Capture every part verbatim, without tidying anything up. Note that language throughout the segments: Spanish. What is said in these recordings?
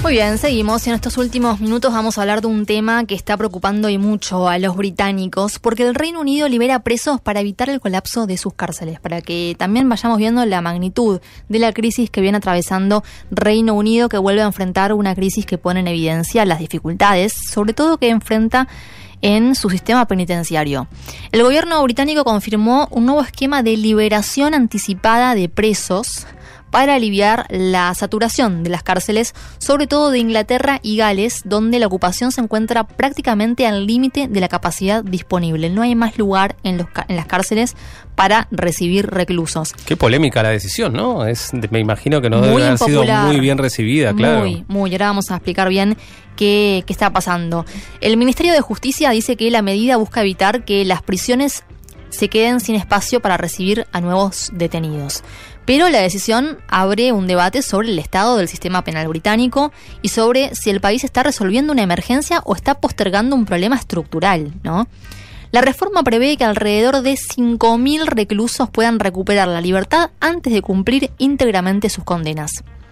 Muy bien, seguimos y en estos últimos minutos vamos a hablar de un tema que está preocupando y mucho a los británicos, porque el Reino Unido libera presos para evitar el colapso de sus cárceles, para que también vayamos viendo la magnitud de la crisis que viene atravesando Reino Unido, que vuelve a enfrentar una crisis que pone en evidencia las dificultades, sobre todo que enfrenta en su sistema penitenciario. El gobierno británico confirmó un nuevo esquema de liberación anticipada de presos para aliviar la saturación de las cárceles, sobre todo de Inglaterra y Gales, donde la ocupación se encuentra prácticamente al límite de la capacidad disponible. No hay más lugar en, los, en las cárceles para recibir reclusos. Qué polémica la decisión, ¿no? Es, me imagino que no debe haber sido muy bien recibida, claro. Muy, muy. Ahora vamos a explicar bien qué, qué está pasando. El Ministerio de Justicia dice que la medida busca evitar que las prisiones se queden sin espacio para recibir a nuevos detenidos. Pero la decisión abre un debate sobre el estado del sistema penal británico y sobre si el país está resolviendo una emergencia o está postergando un problema estructural, ¿no? La reforma prevé que alrededor de cinco mil reclusos puedan recuperar la libertad antes de cumplir íntegramente sus condenas.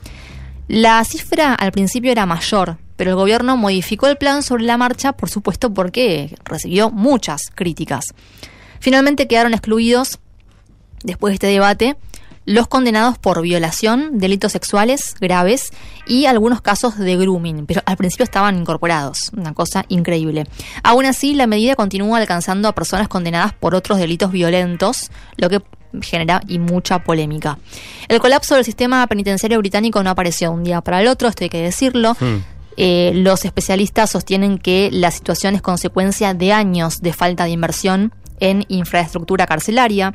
La cifra al principio era mayor, pero el gobierno modificó el plan sobre la marcha, por supuesto, porque recibió muchas críticas. Finalmente quedaron excluidos, después de este debate, los condenados por violación, delitos sexuales graves y algunos casos de grooming, pero al principio estaban incorporados, una cosa increíble. Aún así, la medida continúa alcanzando a personas condenadas por otros delitos violentos, lo que genera y mucha polémica. El colapso del sistema penitenciario británico no apareció de un día para el otro, esto hay que decirlo. Hmm. Eh, los especialistas sostienen que la situación es consecuencia de años de falta de inversión en infraestructura carcelaria,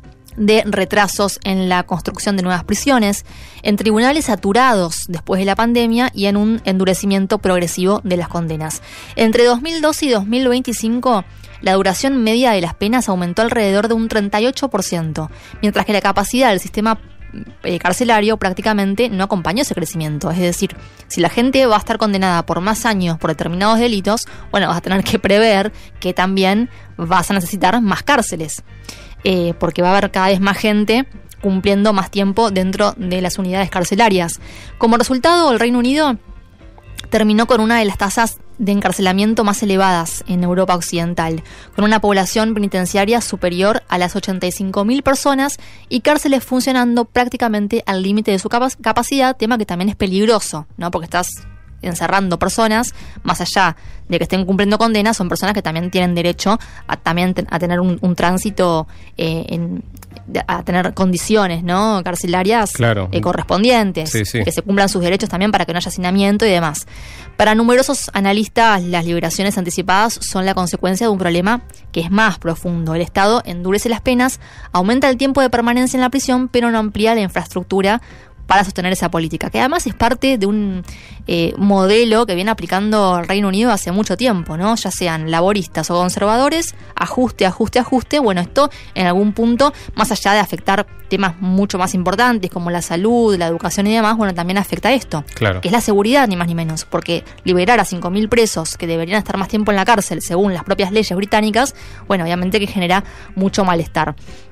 de retrasos en la construcción de nuevas prisiones, en tribunales saturados después de la pandemia y en un endurecimiento progresivo de las condenas. Entre dos mil doce y dos mil veinticinco, la duración media de las penas aumentó alrededor de un treinta y ocho por ciento, mientras que la capacidad del sistema eh, carcelario prácticamente no acompañó ese crecimiento. Es decir, si la gente va a estar condenada por más años por determinados delitos, bueno, vas a tener que prever que también vas a necesitar más cárceles. Eh, porque va a haber cada vez más gente cumpliendo más tiempo dentro de las unidades carcelarias. Como resultado, el Reino Unido terminó con una de las tasas de encarcelamiento más elevadas en Europa Occidental, con una población penitenciaria superior a las ochenta y cinco mil personas y cárceles funcionando prácticamente al límite de su capac- capacidad, tema que también es peligroso, ¿no? Porque estás encerrando personas, más allá de que estén cumpliendo condenas, son personas que también tienen derecho a también te, a tener un, un tránsito, eh, en, a tener condiciones, ¿no?, carcelarias, claro, eh, correspondientes, sí, sí. que se cumplan sus derechos también para que no haya hacinamiento y demás. Para numerosos analistas, las liberaciones anticipadas son la consecuencia de un problema que es más profundo. El Estado endurece las penas, aumenta el tiempo de permanencia en la prisión, pero no amplía la infraestructura para sostener esa política, que además es parte de un eh, modelo que viene aplicando el Reino Unido hace mucho tiempo, ¿no? Ya sean laboristas o conservadores, ajuste, ajuste, ajuste. Bueno, esto en algún punto, más allá de afectar temas mucho más importantes como la salud, la educación y demás, bueno, también afecta esto, claro, que es la seguridad, ni más ni menos, porque liberar a cinco mil presos que deberían estar más tiempo en la cárcel, según las propias leyes británicas, bueno, obviamente que genera mucho malestar.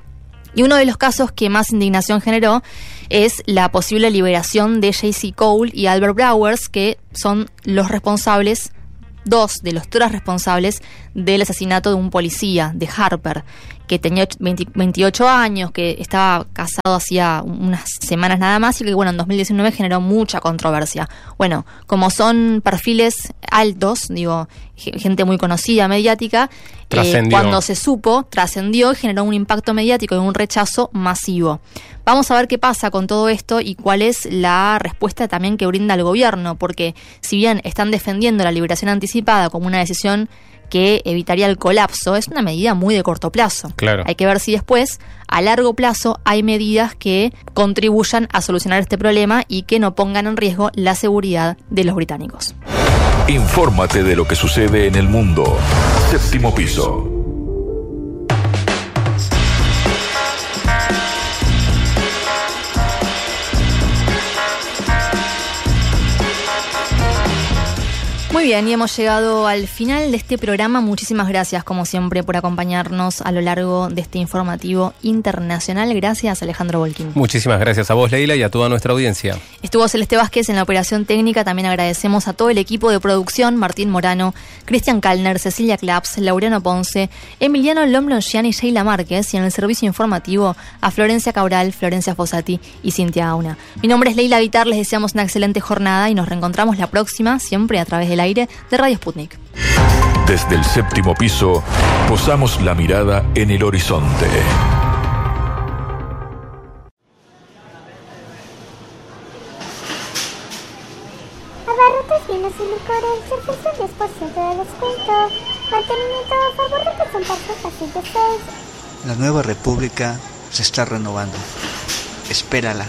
Y uno de los casos que más indignación generó es la posible liberación de J C Cole y Albert Bowers, que son los responsables, dos de los tres responsables del asesinato de un policía, de Harper, que tenía veinte, veintiocho años, que estaba casado hacía unas semanas nada más y que, bueno, en dos mil diecinueve generó mucha controversia. Bueno, como son perfiles altos, digo, gente muy conocida, mediática, eh, cuando se supo, trascendió y generó un impacto mediático y un rechazo masivo. Vamos a ver qué pasa con todo esto y cuál es la respuesta también que brinda el gobierno, porque si bien están defendiendo la liberación anticipada como una decisión que evitaría el colapso, es una medida muy de corto plazo. Claro. Hay que ver si después, a largo plazo, hay medidas que contribuyan a solucionar este problema y que no pongan en riesgo la seguridad de los británicos. Infórmate de lo que sucede en el mundo. Séptimo piso. Muy bien, y hemos llegado al final de este programa. Muchísimas gracias, como siempre, por acompañarnos a lo largo de este informativo internacional. Gracias, Alejandro Volkin. Muchísimas gracias a vos, Leila, y a toda nuestra audiencia. Estuvo Celeste Vázquez en la operación técnica. También agradecemos a todo el equipo de producción: Martín Morano, Cristian Kalner, Cecilia Claps, Laureano Ponce, Emiliano Lomlongian y Sheila Márquez. Y en el servicio informativo a Florencia Cabral, Florencia Fossati y Cintia Auna. Mi nombre es Leila Vitar, les deseamos una excelente jornada y nos reencontramos la próxima, siempre a través del aire de Radio Sputnik. Desde el séptimo piso, posamos la mirada en el horizonte. Abarrotes, vinos y licores, servicio diez por ciento de descuento. Mantenimiento a favor de presentar sus pacientes seis. La nueva república se está renovando. Espérala.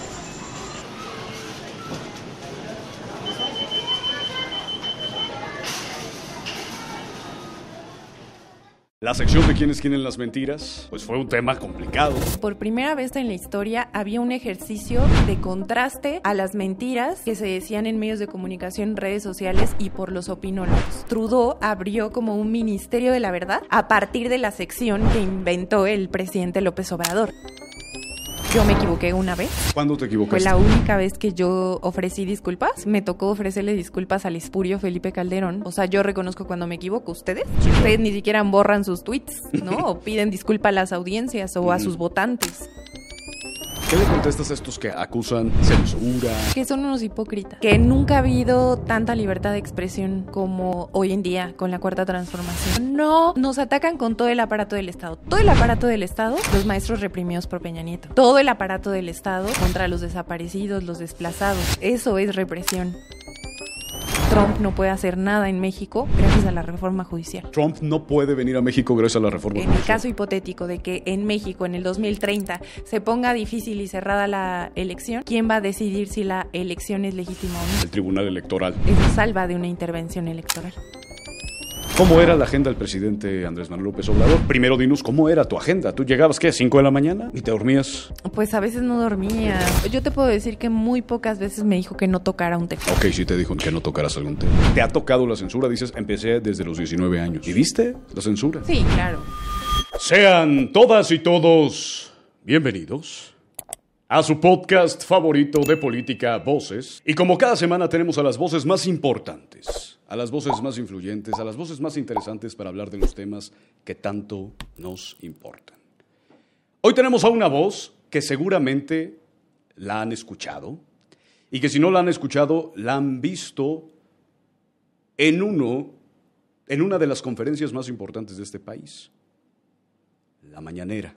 La sección de ¿Quiénes quieren las mentiras? Pues fue un tema complicado. Por primera vez en la historia había un ejercicio de contraste a las mentiras que se decían en medios de comunicación, redes sociales y por los opinólogos. Trudeau abrió como un ministerio de la verdad a partir de la sección que inventó el presidente López Obrador. Yo me equivoqué una vez. ¿Cuándo te equivocaste? Fue la única vez que yo ofrecí disculpas. Me tocó ofrecerle disculpas al espurio Felipe Calderón. O sea, yo reconozco cuando me equivoco. ¿Ustedes? Sí, claro. Ustedes ni siquiera borran sus tweets, ¿no? O piden disculpas a las audiencias o a sus votantes. ¿Qué le contestas a estos que acusan censura? Que son unos hipócritas. Que nunca ha habido tanta libertad de expresión como hoy en día con la Cuarta Transformación. No, nos atacan con todo el aparato del Estado. Todo el aparato del Estado, los maestros reprimidos por Peña Nieto. Todo el aparato del Estado contra los desaparecidos, los desplazados. Eso es represión. Trump no puede hacer nada en México gracias a la reforma judicial. Trump no puede venir a México gracias a la reforma judicial. En el caso hipotético de que en México en el dos mil treinta se ponga difícil y cerrada la elección, ¿quién va a decidir si la elección es legítima o no? El Tribunal Electoral. Eso salva de una intervención electoral. ¿Cómo era la agenda del presidente Andrés Manuel López Obrador? Primero dinos, ¿cómo era tu agenda? ¿Tú llegabas, qué, cinco de la mañana y te dormías? Pues a veces no dormía. Yo te puedo decir que muy pocas veces me dijo que no tocara un tema. Ok, sí te dijo que no tocaras algún tema. ¿Te ha tocado la censura? Dices, empecé desde los diecinueve años. ¿Y viste la censura? Sí, claro. Sean todas y todos bienvenidos a su podcast favorito de política, Voces. Y como cada semana tenemos a las voces más importantes, a las voces más influyentes, a las voces más interesantes para hablar de los temas que tanto nos importan. Hoy tenemos a una voz que seguramente la han escuchado y que si no la han escuchado, la han visto en uno, en una de las conferencias más importantes de este país, la mañanera.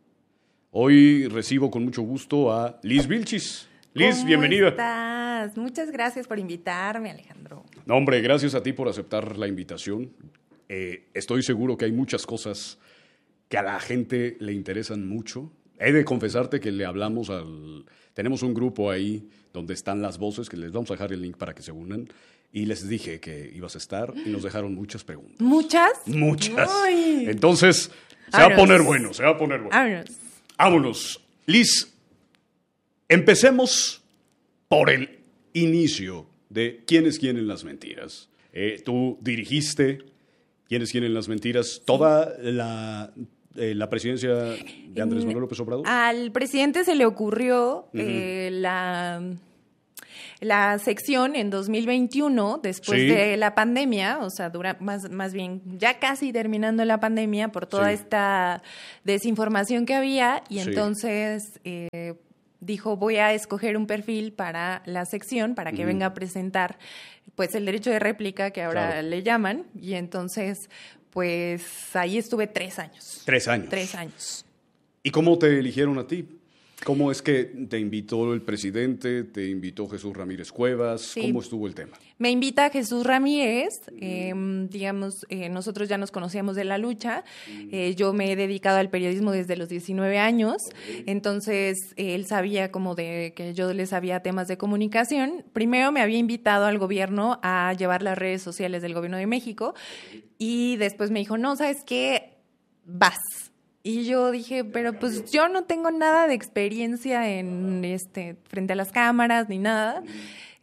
Hoy recibo con mucho gusto a Liz Vilchis. Liz, ¿Cómo bienvenida. estás? Muchas gracias por invitarme, Alejandro. No, hombre, gracias a ti por aceptar la invitación. Eh, estoy seguro que hay muchas cosas que a la gente le interesan mucho. He de confesarte que le hablamos al... Tenemos un grupo ahí donde están las voces, que les vamos a dejar el link para que se unan. Y les dije que ibas a estar y nos dejaron muchas preguntas. ¿Muchas? Muchas. Uy. Entonces, se Vámonos. va a poner bueno, se va a poner bueno. Vámonos. Vámonos. Liz, empecemos por el inicio de ¿Quiénes quieren las mentiras? Eh, tú dirigiste ¿Quiénes quieren las mentiras? Toda la, eh, la presidencia de Andrés Manuel López Obrador. Al presidente se le ocurrió Uh-huh. eh, la... La sección en dos mil veintiuno, después Sí. de la pandemia, o sea, dura más, más bien ya casi terminando la pandemia por toda Sí. esta desinformación que había, y Sí. entonces eh, dijo, voy a escoger un perfil para la sección, para que Ujú. venga a presentar pues el derecho de réplica que ahora Claro. le llaman, y entonces pues ahí estuve tres años. Tres años. Tres años. ¿Y cómo te eligieron a ti? ¿Cómo es que te invitó el presidente? ¿Te invitó Jesús Ramírez Cuevas? Sí. ¿Cómo estuvo el tema? Me invita Jesús Ramírez, eh, digamos, eh, nosotros ya nos conocíamos de la lucha, eh, yo me he dedicado al periodismo desde los diecinueve años, entonces eh, él sabía como de que yo le sabía temas de comunicación. Primero me había invitado al gobierno a llevar las redes sociales del gobierno de México y después me dijo, no, ¿sabes qué? Vas. Y yo dije, pero pues yo no tengo nada de experiencia en este frente a las cámaras ni nada.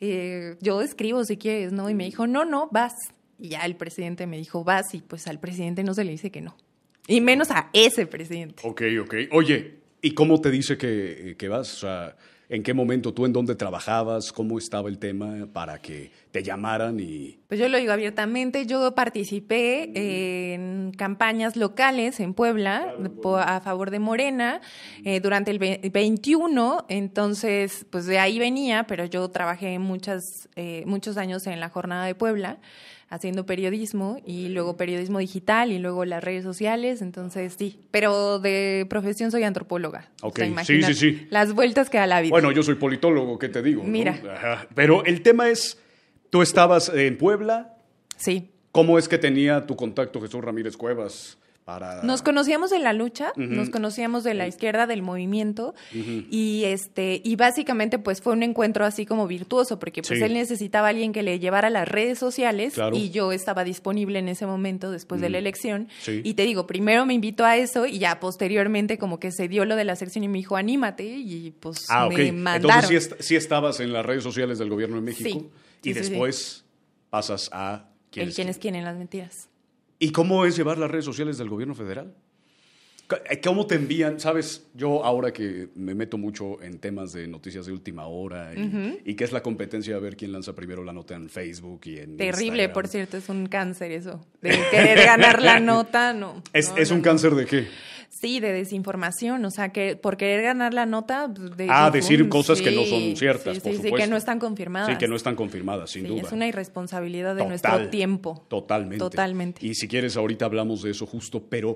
eh, yo escribo si quieres, ¿no? Y me dijo, no, no, vas. Y ya el presidente me dijo, vas, y pues al presidente no se le dice que no. Y menos a ese presidente. Ok, ok. Oye, ¿y cómo te dice que, que vas? O sea, ¿en qué momento tú en dónde trabajabas? ¿Cómo estaba el tema para que te llamaran? Y Pues yo lo digo abiertamente, yo participé en campañas locales en Puebla a favor de Morena eh, durante el veintiuno, entonces pues de ahí venía, pero yo trabajé muchas, eh, muchos años en la Jornada de Puebla haciendo periodismo y luego periodismo digital y luego las redes sociales, entonces sí, pero de profesión soy antropóloga. Ok, o sea, sí, sí, sí. Las vueltas que da la vida. Bueno, yo soy politólogo, ¿qué te digo? Mira. ¿no? Ajá. Pero el tema es, tú estabas en Puebla, Sí. ¿cómo es que tenía tu contacto Jesús Ramírez Cuevas para...? Nos conocíamos en la lucha, Uh-huh. nos conocíamos de la izquierda del movimiento Uh-huh. y este y básicamente pues fue un encuentro así como virtuoso porque pues Sí. él necesitaba a alguien que le llevara las redes sociales Claro. y yo estaba disponible en ese momento después de la elección Sí. y te digo, primero me invitó a eso y ya posteriormente como que se dio lo de la sección y me dijo, anímate y pues Ah, ok. me mandaron. Entonces sí, est- sí estabas en las redes sociales del gobierno de México Sí. y Sí, sí, después pasas a... ¿quién El es quién es quién? quién en las mentiras. ¿Y cómo es llevar las redes sociales del gobierno federal? ¿Cómo te envían? Sabes, yo ahora que me meto mucho en temas de noticias de última hora y, uh-huh. y que es la competencia de ver quién lanza primero la nota en Facebook y en Terrible, Instagram. por cierto, es un cáncer eso. De querer ganar la nota, no. ¿Es, no, ¿es no, un no. cáncer de qué? Sí, de desinformación, o sea, que por querer ganar la nota... De, ah, de decir un, cosas sí, que no son ciertas, sí, por sí, supuesto. Sí, que no están confirmadas. Sí, que no están confirmadas, sin sí, duda. Es una irresponsabilidad de Total, nuestro tiempo. Totalmente. Totalmente. Y si quieres, ahorita hablamos de eso justo, pero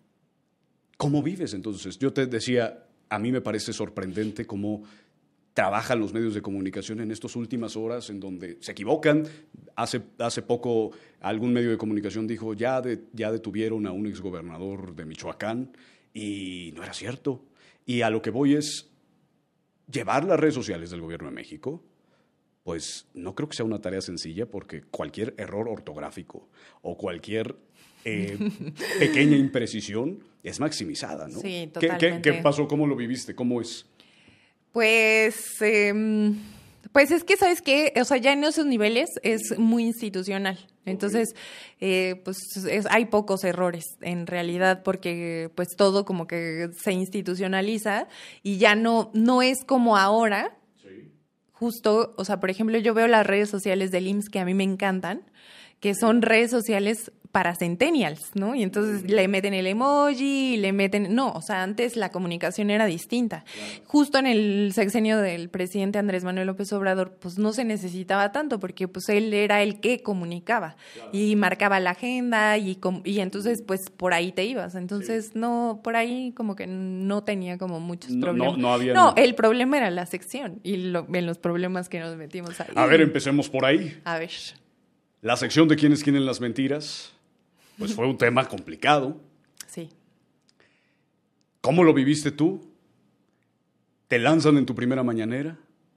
¿cómo vives entonces? Yo te decía, a mí me parece sorprendente cómo trabajan los medios de comunicación en estas últimas horas en donde se equivocan. Hace, hace poco algún medio de comunicación dijo, ya, de, ya detuvieron a un exgobernador de Michoacán y no era cierto. Y a lo que voy es llevar las redes sociales del gobierno de México, pues no creo que sea una tarea sencilla porque cualquier error ortográfico o cualquier eh, pequeña imprecisión es maximizada, ¿no? Sí, ¿Qué, totalmente. ¿Qué, qué pasó? ¿Cómo lo viviste? ¿Cómo es? Pues, eh, pues es que, ¿sabes qué? O sea, ya en esos niveles es muy institucional. Entonces, eh, pues es, hay pocos errores en realidad porque pues todo como que se institucionaliza y ya no, no es como ahora. Sí. Justo, o sea, por ejemplo, yo veo las redes sociales del I M S S que a mí me encantan, que son redes sociales para centennials, ¿no? Y entonces le meten el emoji, le meten... No, o sea, antes la comunicación era distinta. Claro. Justo en el sexenio del presidente Andrés Manuel López Obrador, pues no se necesitaba tanto, porque pues él era el que comunicaba claro. y marcaba la agenda y, y entonces pues por ahí te ibas. Entonces sí. no, por ahí como que no tenía como muchos no, problemas. No, no, había... no, el problema era la sección y lo, en los problemas que nos metimos ahí. A ver, empecemos por ahí. A ver. La sección de quiénes quieren las mentiras, pues fue un tema complicado. Sí. ¿Cómo lo viviste tú? ¿Te lanzan en tu primera mañanera?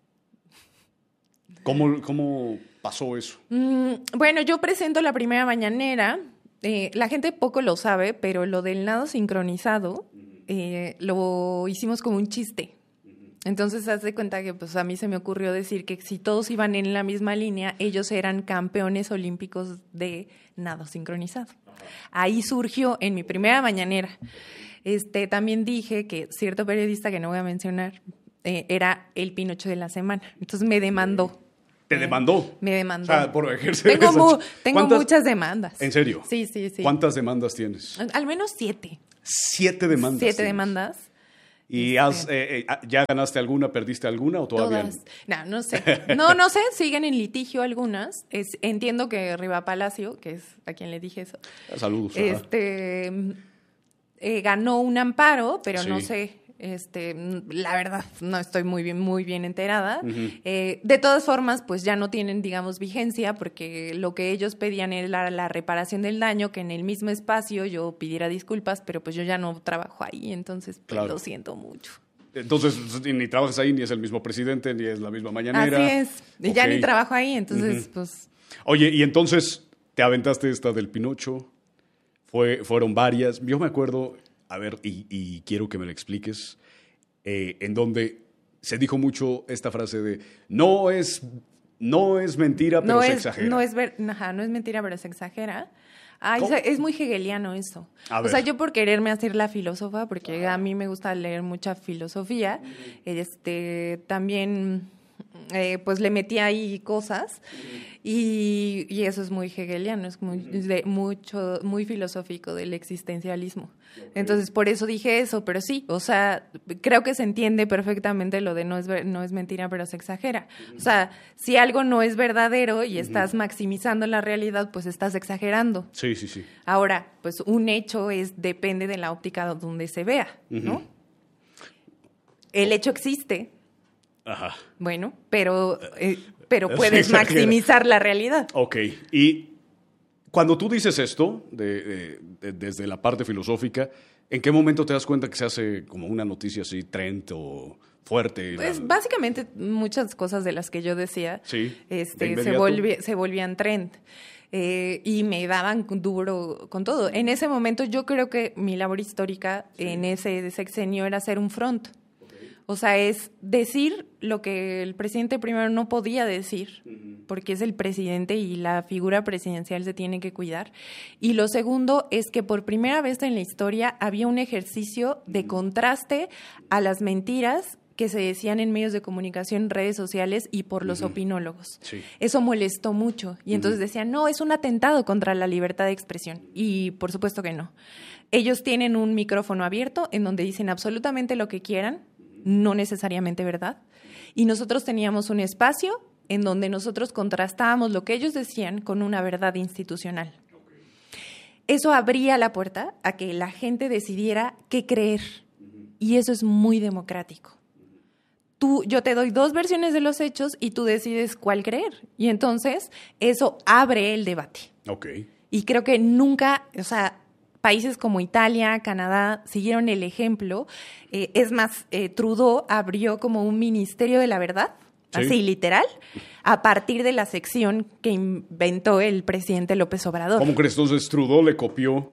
¿Cómo, cómo pasó eso? Mm, bueno, yo presento la primera mañanera. Eh, la gente poco lo sabe, pero lo del nado sincronizado eh, lo hicimos como un chiste. Entonces, haz de cuenta que pues a mí se me ocurrió decir que si todos iban en la misma línea, ellos eran campeones olímpicos de nado sincronizado. Ahí surgió en mi primera mañanera. Este, también dije que cierto periodista, que no voy a mencionar, eh, era el Pinocho de la semana. Entonces me demandó. ¿Te demandó? Me demandó. O sea, por ejercer tengo esa... mu tengo muchas demandas. ¿En serio? Sí, sí, sí. ¿Cuántas demandas tienes? Al menos siete. ¿Siete demandas? Siete tienes. demandas. ¿Y has, eh, eh, ya ganaste alguna, perdiste alguna o todavía? Todas. No, no sé. No, no sé, siguen en litigio algunas. Es, entiendo que Riva Palacio, que es a quien le dije eso. Saludos. Este eh, ganó un amparo, pero sí. no sé. Este, la verdad, no estoy muy bien, muy bien enterada. Uh-huh. Eh, de todas formas, pues ya no tienen, digamos, vigencia, porque lo que ellos pedían era la, la reparación del daño, que en el mismo espacio yo pidiera disculpas, pero pues yo ya no trabajo ahí, entonces pues, claro. lo siento mucho. Entonces, ni trabajas ahí, ni es el mismo presidente, ni es la misma mañanera. Así es, okay. Ya ni trabajo ahí, entonces, uh-huh. pues... Oye, y entonces, te aventaste esta del Pinocho, Fue, fueron varias, yo me acuerdo... A ver, y, y quiero que me lo expliques, eh, en donde se dijo mucho esta frase de no es, No es mentira, pero no se es, exagera. No es, ver, ajá, no es mentira, pero se exagera. Ay, o sea, es muy hegeliano eso. A o ver. sea, yo por quererme hacer la filósofa, porque a mí me gusta leer mucha filosofía, este, también eh, pues le metí ahí cosas y, y eso es muy hegeliano, es muy, de, mucho, muy filosófico del existencialismo. Entonces, por eso dije eso, pero sí, o sea, creo que se entiende perfectamente lo de no es, no es mentira, pero se exagera. O sea, si algo no es verdadero y estás maximizando la realidad, pues estás exagerando. Sí, sí, sí. Ahora, pues un hecho es depende de la óptica donde se vea, ¿no? Uh-huh. El hecho existe. Ajá. Bueno, pero, eh, pero puedes maximizar la realidad. Ok, y cuando tú dices esto, de, de, de, desde la parte filosófica, ¿en qué momento te das cuenta que se hace como una noticia así, trend o fuerte? Pues la... básicamente muchas cosas de las que yo decía sí, este, se, volvi, se volvían trend. Eh, y me daban duro con todo. En ese momento yo creo que mi labor histórica sí. en ese sexenio era hacer un front. O sea, es decir lo que el presidente primero no podía decir, uh-huh. porque es el presidente y la figura presidencial se tiene que cuidar. Y lo segundo es que por primera vez en la historia había un ejercicio de contraste a las mentiras que se decían en medios de comunicación, redes sociales y por los uh-huh. opinólogos. Sí. Eso molestó mucho. Y entonces uh-huh. decían, no, es un atentado contra la libertad de expresión. Y por supuesto que no. Ellos tienen un micrófono abierto en donde dicen absolutamente lo que quieran, no necesariamente verdad, y nosotros teníamos un espacio en donde nosotros contrastábamos lo que ellos decían con una verdad institucional. Eso abría la puerta a que la gente decidiera qué creer, y eso es muy democrático. Tú, yo te doy dos versiones de los hechos y tú decides cuál creer, y entonces eso abre el debate. Okay. Y creo que nunca, o sea, países como Italia, Canadá, siguieron el ejemplo. Eh, es más, eh, Trudeau abrió como un ministerio de la verdad, sí. así literal, a partir de la sección que inventó el presidente López Obrador. ¿Cómo crees? Entonces Trudeau le copió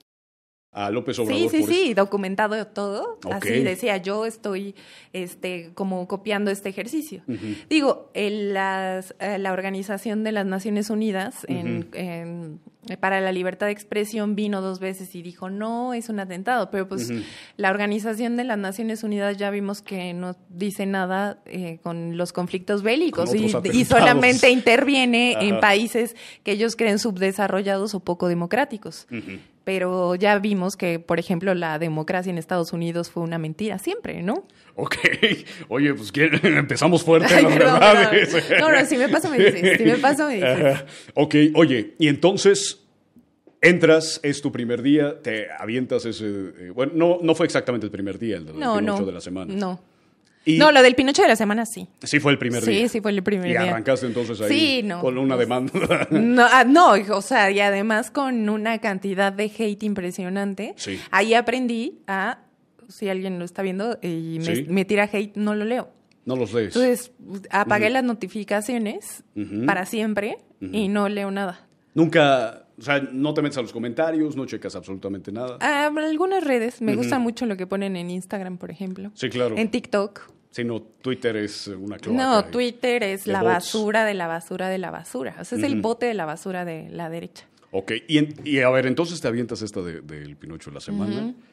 a López Obrador. Sí, sí, por sí, eso. documentado todo. Okay. Así decía, yo estoy este, como copiando este ejercicio. Uh-huh. Digo, el, las, eh, la Organización de las Naciones Unidas en, uh-huh. en, para la Libertad de Expresión vino dos veces y dijo, no, es un atentado. Pero pues uh-huh. la Organización de las Naciones Unidas ya vimos que no dice nada eh, con los conflictos bélicos y, y solamente interviene uh-huh. en países que ellos creen subdesarrollados o poco democráticos. Uh-huh. Pero ya vimos que, por ejemplo, la democracia en Estados Unidos fue una mentira siempre, ¿no? Ok. Oye, pues empezamos fuerte, Ay, la perdón, verdad. Perdón. No, no, si me paso me dices, si me paso me dices. Ok, oye, y entonces entras, es tu primer día, te avientas ese... Eh, bueno, no, no fue exactamente el primer día, el del no, Pinocho no, de la semana. No. Y no, lo del Pinocho de la semana sí. Sí fue el primer sí, día. Sí, sí fue el primer y día. Y arrancaste entonces ahí sí, no, con una demanda. No, ah, no, o sea, y además con una cantidad de hate impresionante. Sí. Ahí aprendí a, si alguien lo está viendo y me, ¿Sí? me tira hate, no lo leo. No los lees. Entonces apagué uh-huh. las notificaciones uh-huh. para siempre uh-huh. y no leo nada. Nunca... O sea, no te metes a los comentarios, no checas absolutamente nada. Ah, algunas redes. Me uh-huh. gusta mucho lo que ponen en Instagram, por ejemplo. Sí, claro. En TikTok. Sí, no, Twitter es una cloaca. No, Twitter es la bots. basura de la basura de la basura. O sea, es uh-huh. el bote de la basura de la derecha. Ok, y, en, y a ver, entonces te avientas esta del de Pinocho de la semana. Uh-huh.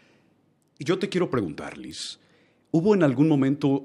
Y yo te quiero preguntar, Liz, ¿hubo en algún momento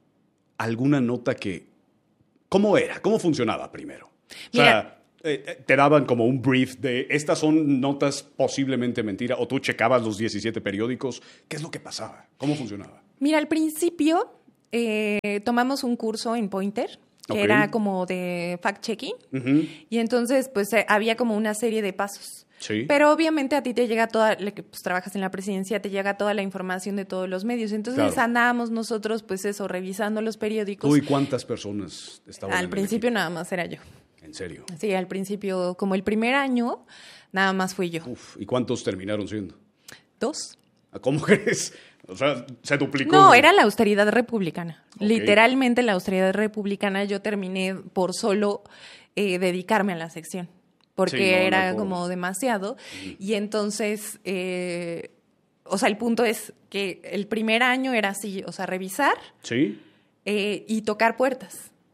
alguna nota que... ¿Cómo era? ¿Cómo funcionaba primero? O Mira, sea, eh, te daban como un brief de estas son notas posiblemente mentira, o tú checabas los diecisiete periódicos. ¿Qué es lo que pasaba? ¿Cómo funcionaba? Mira, al principio eh, tomamos un curso en Pointer, que okay. era como de fact-checking, uh-huh. y entonces pues eh, había como una serie de pasos. Sí. Pero obviamente a ti te llega toda, pues trabajas en la presidencia, te llega toda la información de todos los medios. Entonces claro. andábamos nosotros, pues eso, revisando los periódicos. ¿Tú y cuántas personas estaban? Al principio nada más era yo. ¿En serio? Sí, al principio, como el primer año, nada más fui yo. Uf, ¿y cuántos terminaron siendo? Dos. ¿Cómo crees? O sea, se duplicó. No, era la austeridad republicana. Okay. Literalmente la austeridad republicana. Yo terminé por solo eh, dedicarme a la sección. Porque sí, no, era no como demasiado. Uh-huh. Y entonces, eh, o sea, el punto es que el primer año era así, o sea, revisar ¿sí? eh, y tocar puertas.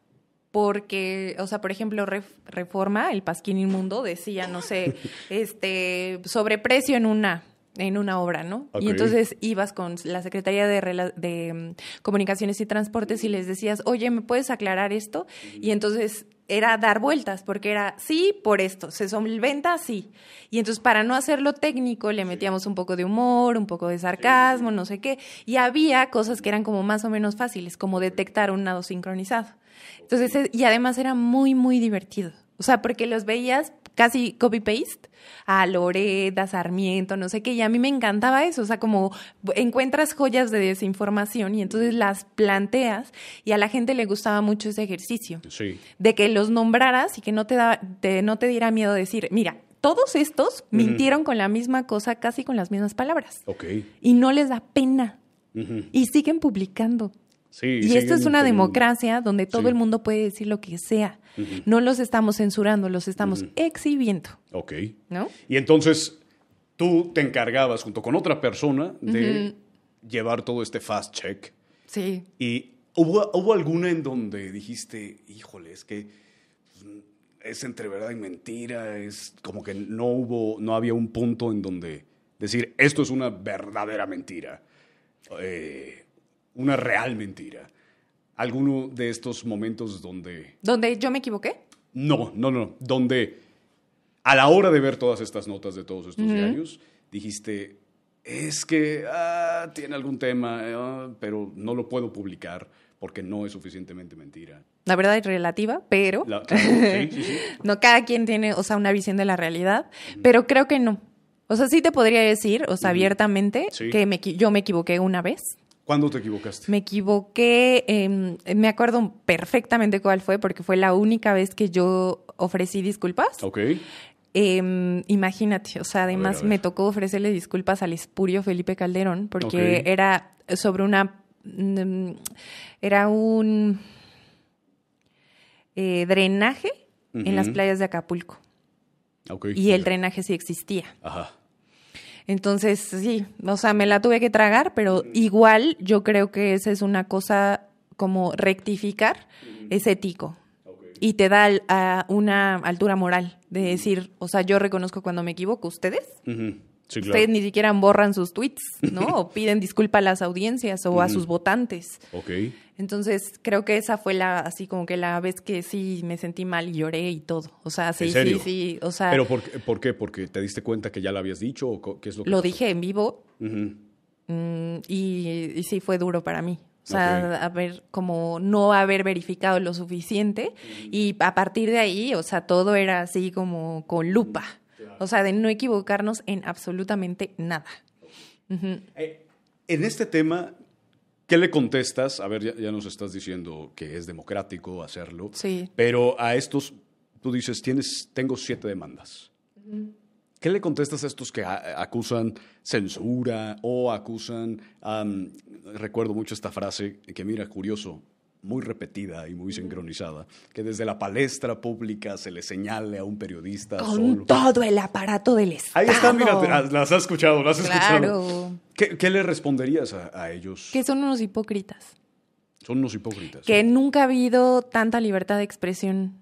porque, o sea, por ejemplo, Ref- Reforma, el Pasquín Inmundo, decía, no sé, este, sobreprecio en una... en una obra, ¿no? Okay. Y entonces ibas con la Secretaría de, Rela- de um, Comunicaciones y Transportes y les decías, oye, ¿me puedes aclarar esto? Y entonces era dar vueltas, porque era, sí, por esto, se solventa, sí. Y entonces para no hacerlo técnico le metíamos un poco de humor, un poco de sarcasmo, no sé qué. Y había cosas que eran como más o menos fáciles, como detectar un nado sincronizado. Entonces, y además era muy, muy divertido. O sea, porque los veías casi copy-paste a Loret, a Sarmiento, no sé qué, y a mí me encantaba eso, o sea, como encuentras joyas de desinformación y entonces las planteas y a la gente le gustaba mucho ese ejercicio, sí. de que los nombraras y que no te, da, te, no te diera miedo decir, mira, todos estos uh-huh. mintieron con la misma cosa, casi con las mismas palabras, okay. y no les da pena, uh-huh. y siguen publicando. Sí, y esto es una teniendo... democracia donde todo sí. el mundo puede decir lo que sea. Uh-huh. No los estamos censurando, los estamos uh-huh. exhibiendo. Ok. ¿No? Y entonces tú te encargabas junto con otra persona de uh-huh. llevar todo este fast check. Sí. Y hubo, hubo alguna en donde dijiste, híjole, es que es entre verdad y mentira, es como que no hubo, no había un punto en donde decir, esto es una verdadera mentira. Eh... Una real mentira. ¿Alguno de estos momentos donde... ¿Donde yo me equivoqué? No, no, no. Donde a la hora de ver todas estas notas de todos estos uh-huh. diarios, dijiste, es que ah, tiene algún tema, uh, pero no lo puedo publicar porque no es suficientemente mentira. La verdad es relativa, pero... La, claro, sí, sí, sí. No, cada quien tiene, o sea, una visión de la realidad, uh-huh. pero creo que no. O sea, sí te podría decir, o sea, uh-huh. abiertamente, sí. que me, yo me equivoqué una vez. ¿Cuándo te equivocaste? Me equivoqué, eh, me acuerdo perfectamente cuál fue, porque fue la única vez que yo ofrecí disculpas. Ok. Eh, imagínate, o sea, además a ver, a ver. me tocó ofrecerle disculpas al espurio Felipe Calderón, porque okay. era sobre una... Um, era un eh, drenaje uh-huh. en las playas de Acapulco. Okay. Y el drenaje sí existía. Ajá. Entonces, sí, o sea, me la tuve que tragar, pero igual yo creo que esa es una cosa como rectificar, uh-huh. es ético. Okay. Y te da a una altura moral de decir, o sea, yo reconozco cuando me equivoco, ¿ustedes? Uh-huh. Sí, claro. Ustedes ni siquiera borran sus tweets, ¿no? O piden disculpa a las audiencias o uh-huh. a sus votantes. Okay. Entonces, creo que esa fue la, así como que la vez que sí me sentí mal y lloré y todo. O sea, sí, ¿En serio? sí, sí. O sea, ¿pero por qué, por qué? ¿Porque te diste cuenta que ya lo habías dicho o qué es lo que Lo pasó? dije en vivo uh-huh. mm, y, y sí fue duro para mí. O sea, okay. haber, como no haber verificado lo suficiente uh-huh. y a partir de ahí, o sea, todo era así como con lupa. Claro. O sea, de no equivocarnos en absolutamente nada. Uh-huh. Eh, en este tema... ¿Qué le contestas? A ver, ya, ya nos estás diciendo que es democrático hacerlo. Sí. Pero a estos, tú dices, tienes, tengo siete demandas. Uh-huh. ¿Qué le contestas a estos que a, acusan censura o acusan... Um, recuerdo mucho esta frase que, mira, curioso, muy repetida y muy sincronizada, que desde la palestra pública se le señale a un periodista... Con solo. todo el aparato del Estado. Ahí está, mira, las has escuchado, las has claro. escuchado. ¿Qué, ¿Qué le responderías a, a ellos? Que son unos hipócritas. Son unos hipócritas. Que ¿sí? nunca ha habido tanta libertad de expresión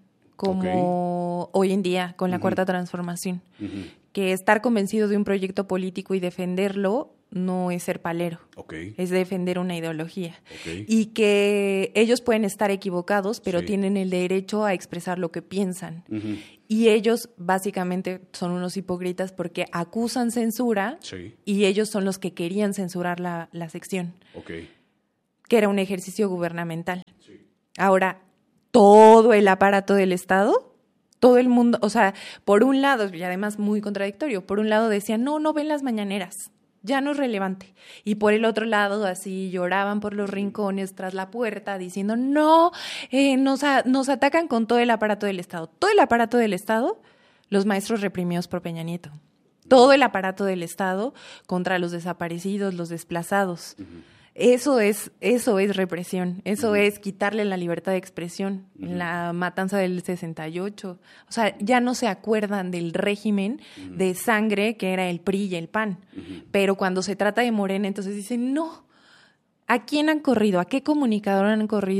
como okay. hoy en día con la uh-huh. Cuarta Transformación. Uh-huh. Que estar convencido de un proyecto político y defenderlo no es ser palero, okay. es defender una ideología. Okay. Y que ellos pueden estar equivocados, pero sí. tienen el derecho a expresar lo que piensan. Uh-huh. Y ellos básicamente son unos hipócritas porque acusan censura sí. y ellos son los que querían censurar la, la sección, okay. que era un ejercicio gubernamental. Sí. Ahora, todo el aparato del Estado, todo el mundo, o sea, por un lado, y además muy contradictorio, por un lado decían, no, no ven las mañaneras, ya no es relevante. Y por el otro lado, así lloraban por los rincones tras la puerta diciendo, no, eh, nos, a, nos atacan con todo el aparato del Estado. Todo el aparato del Estado, los maestros reprimidos por Peña Nieto. Todo el aparato del Estado contra los desaparecidos, los desplazados. Uh-huh. Eso es, eso es represión, eso uh-huh. es quitarle la libertad de expresión, uh-huh. la matanza del sesenta y ocho. O sea, ya no se acuerdan del régimen uh-huh. de sangre que era el P R I y el P A N. Uh-huh. Pero cuando se trata de Morena, entonces dicen, no, ¿a quién han corrido? ¿A qué comunicador han corrido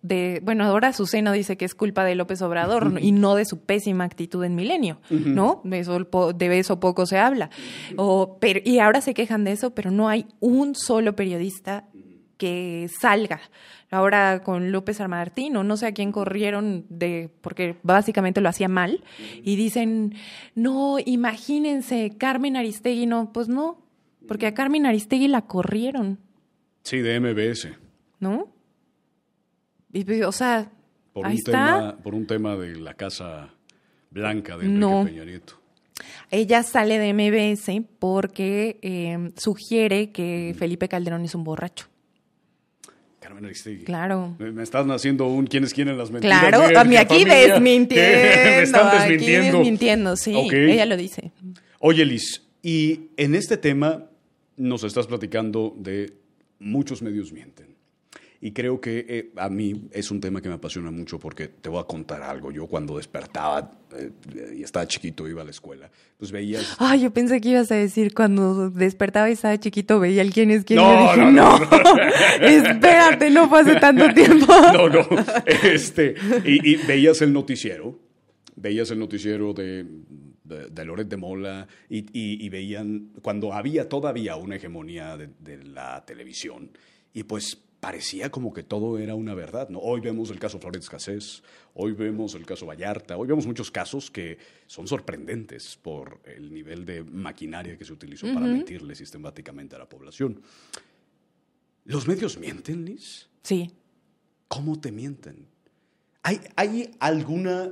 de, bueno, ahora Azucena dice que es culpa de López Obrador uh-huh. y no de su pésima actitud en Milenio, uh-huh. ¿no? De eso, de eso poco se habla. O, pero, y ahora se quejan de eso, pero no hay un solo periodista que salga. Ahora con López San Martín, o no sé a quién corrieron, de porque básicamente lo hacía mal, y dicen, no, imagínense, Carmen Aristegui, no, pues no, porque a Carmen Aristegui la corrieron. Sí, de M B S. ¿No? Y, o sea, por ahí un está. Tema, por un tema de la Casa Blanca de Enrique no. Peña Nieto. Ella sale de M B S porque eh, sugiere que Felipe Calderón es un borracho. Carmen Aristegui. Claro. Me, me estás haciendo un ¿quiénes quieren las mentiras? Claro, a mí aquí familia, desmintiendo. me están desmintiendo. Aquí desmintiendo, sí. Okay. Ella lo dice. Oye, Liz, y en este tema nos estás platicando de muchos medios mienten. Y creo que eh, a mí es un tema que me apasiona mucho porque te voy a contar algo. Yo cuando despertaba eh, y estaba chiquito, iba a la escuela, pues veías... Ay, yo pensé que ibas a decir cuando despertaba y estaba chiquito, veía el quién es quién. No, y yo dije, no, no, no, no. espérate, no fue hace tanto tiempo. No, no. Este, y, y veías el noticiero, veías el noticiero de... de, de Loret de Mola y, y, y veían cuando había todavía una hegemonía de, de la televisión y pues parecía como que todo era una verdad, ¿no? Hoy vemos el caso Florence Cassés, hoy vemos el caso Vallarta, hoy vemos muchos casos que son sorprendentes por el nivel de maquinaria que se utilizó uh-huh. para mentirle sistemáticamente a la población. ¿Los medios mienten, Liz? Sí. ¿Cómo te mienten? ¿Hay, hay alguna...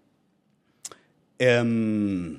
Um,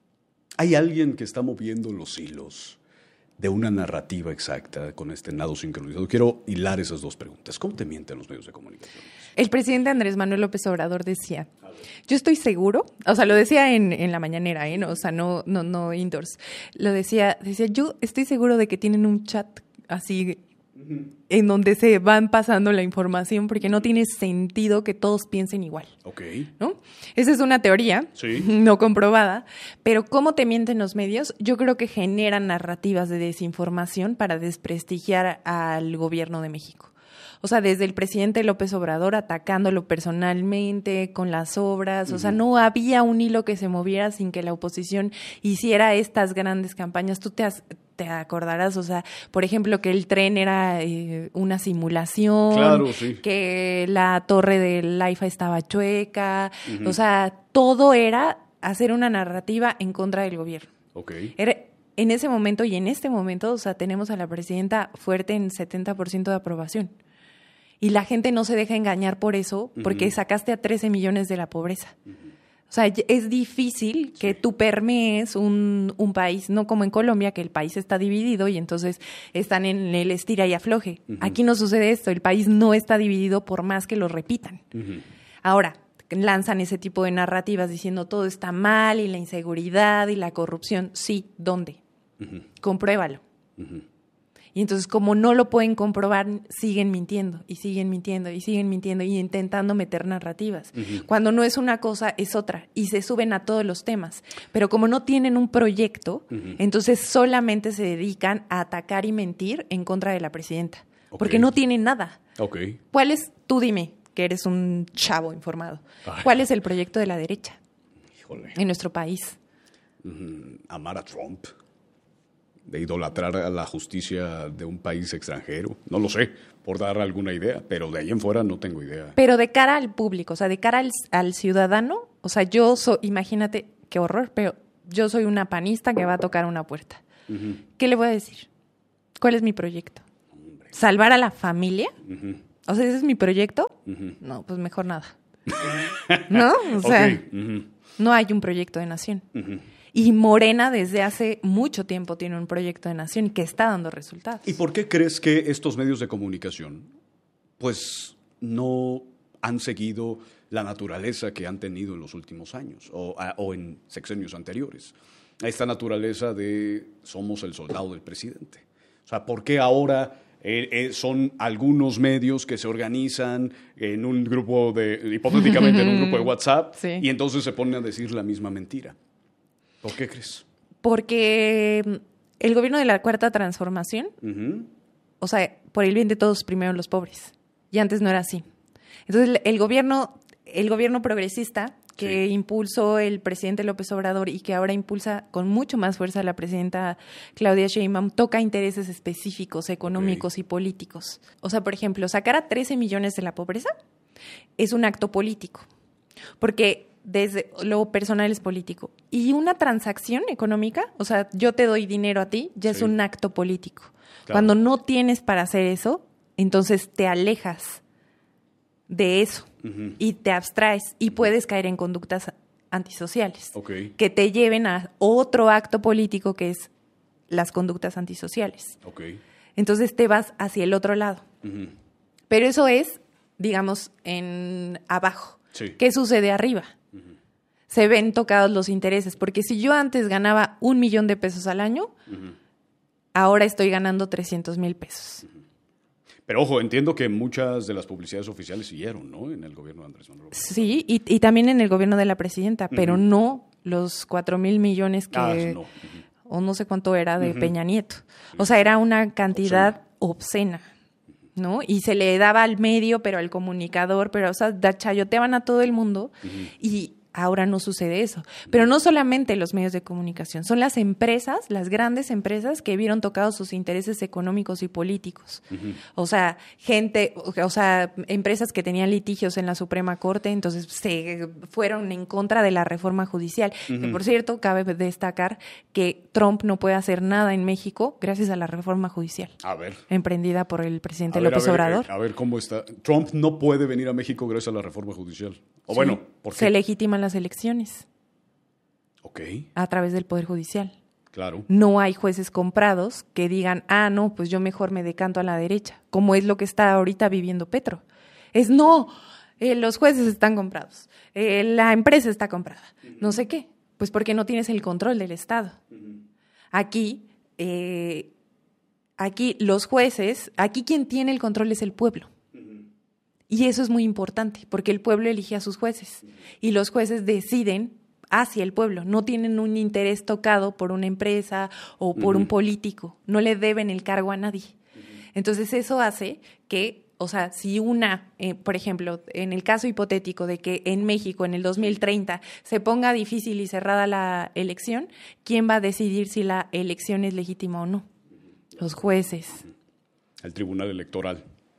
¿Hay alguien que está moviendo los hilos de una narrativa exacta con este nado sincronizado? Quiero hilar esas dos preguntas. ¿Cómo te mienten los medios de comunicación? El presidente Andrés Manuel López Obrador decía, yo estoy seguro, o sea, lo decía en, en la mañanera, ¿eh? No, o sea, no, no, no indoors. Lo decía, decía, yo estoy seguro de que tienen un chat así uh-huh. en donde se van pasando la información porque no tiene sentido que todos piensen igual. Ok. ¿No? Esa es una teoría, sí. no comprobada, pero ¿cómo te mienten los medios? Yo creo que generan narrativas de desinformación para desprestigiar al gobierno de México. O sea, desde el presidente López Obrador atacándolo personalmente con las obras, uh-huh. o sea, no había un hilo que se moviera sin que la oposición hiciera estas grandes campañas. Tú te, has, te acordarás, o sea, por ejemplo, que el tren era eh, una simulación, claro, sí. que la torre del AIFA estaba chueca, uh-huh. o sea, todo era hacer una narrativa en contra del gobierno. Okay. Era, en ese momento y en este momento, o sea, tenemos a la presidenta fuerte en setenta por ciento de aprobación. Y la gente no se deja engañar por eso, porque uh-huh. sacaste a trece millones de la pobreza. Uh-huh. O sea, es difícil que sí. tú permees un, un país, no como en Colombia, que el país está dividido y entonces están en el estira y afloje. Uh-huh. Aquí no sucede esto, el país no está dividido por más que lo repitan. Uh-huh. Ahora, lanzan ese tipo de narrativas diciendo todo está mal y la inseguridad y la corrupción. Sí, ¿dónde? Uh-huh. Compruébalo. Uh-huh. Y entonces, como no lo pueden comprobar, siguen mintiendo y siguen mintiendo y siguen mintiendo y intentando meter narrativas. Uh-huh. Cuando no es una cosa, es otra. Y se suben a todos los temas. Pero como no tienen un proyecto, uh-huh. entonces solamente se dedican a atacar y mentir en contra de la presidenta. Okay. Porque no tienen nada. Okay. ¿Cuál es? Tú dime, que eres un chavo informado. Ay. ¿Cuál es el proyecto de la derecha? Híjole. En nuestro país. Uh-huh. Amar a Trump. De idolatrar a la justicia de un país extranjero. No lo sé, por dar alguna idea, pero de ahí en fuera no tengo idea. Pero de cara al público, o sea, de cara al, al ciudadano, o sea, yo soy, imagínate, qué horror, pero yo soy una panista que va a tocar una puerta. Uh-huh. ¿Qué le voy a decir? ¿Cuál es mi proyecto? Hombre. ¿Salvar a la familia? Uh-huh. O sea, ¿ese es mi proyecto? Uh-huh. No, pues mejor nada. ¿No? O sea, okay. uh-huh. no hay un proyecto de nación. Uh-huh. Y Morena desde hace mucho tiempo tiene un proyecto de nación que está dando resultados. ¿Y por qué crees que estos medios de comunicación pues no han seguido la naturaleza que han tenido en los últimos años o, a, o en sexenios anteriores? Esta naturaleza de somos el soldado del presidente. O sea, ¿por qué ahora eh, eh, son algunos medios que se organizan en un grupo de, hipotéticamente en un grupo de WhatsApp, sí. y entonces se ponen a decir la misma mentira? ¿Por qué crees? Porque el gobierno de la Cuarta Transformación, uh-huh. o sea, por el bien de todos, primero los pobres. Y antes no era así. Entonces, el gobierno, el gobierno progresista que sí. impulsó el presidente López Obrador y que ahora impulsa con mucho más fuerza la presidenta Claudia Sheinbaum, toca intereses específicos, económicos okay. y políticos. O sea, por ejemplo, sacar a trece millones de la pobreza es un acto político, porque desde lo personal es político. Y una transacción económica, o sea, yo te doy dinero a ti, ya sí. es un acto político. Claro. Cuando no tienes para hacer eso, entonces te alejas de eso uh-huh. y te abstraes y puedes caer en conductas antisociales okay. que te lleven a otro acto político que es las conductas antisociales. Okay. Entonces te vas hacia el otro lado. Uh-huh. Pero eso es, digamos, en abajo. Sí. ¿Qué sucede arriba? Uh-huh. Se ven tocados los intereses, porque si yo antes ganaba un millón de pesos al año, uh-huh. ahora estoy ganando trescientos mil pesos. Uh-huh. Pero ojo, entiendo que muchas de las publicidades oficiales siguieron, ¿no? En el gobierno de Andrés Manuel López. Sí, y, y también en el gobierno de la presidenta, uh-huh. pero no los cuatro mil millones que... Ah, no. Uh-huh. O no sé cuánto era de uh-huh. Peña Nieto. Sí. O sea, era una cantidad obscena. obscena, ¿no? Y se le daba al medio, pero al comunicador, pero, o sea, chayoteaban a todo el mundo uh-huh. y... Ahora no sucede eso. Pero no solamente los medios de comunicación, son las empresas, las grandes empresas que vieron tocados sus intereses económicos y políticos. Uh-huh. O sea, gente, o sea, empresas que tenían litigios en la Suprema Corte, entonces se fueron en contra de la reforma judicial. Uh-huh. Que, por cierto, cabe destacar que Trump no puede hacer nada en México gracias a la reforma judicial. A ver. Emprendida por el presidente a ver, López a ver, Obrador. Eh, a ver cómo está. Trump no puede venir a México gracias a la reforma judicial. O sí. bueno, ¿por qué? Se legitiman las elecciones. Ok. A través del Poder Judicial. Claro. No hay jueces comprados que digan, ah, no, pues yo mejor me decanto a la derecha, como es lo que está ahorita viviendo Petro. Es no, eh, los jueces están comprados, eh, la empresa está comprada, uh-huh. no sé qué, pues porque no tienes el control del Estado. Uh-huh. Aquí, eh, aquí los jueces, aquí quien tiene el control es el pueblo. Y eso es muy importante, porque el pueblo elige a sus jueces y los jueces deciden hacia el pueblo, no tienen un interés tocado por una empresa o por uh-huh. un político, no le deben el cargo a nadie. Uh-huh. Entonces eso hace que, o sea, si una, eh, por ejemplo, en el caso hipotético de que en México en el dos mil treinta se ponga difícil y cerrada la elección, ¿quién va a decidir si la elección es legítima o no? Los jueces. El Tribunal Electoral.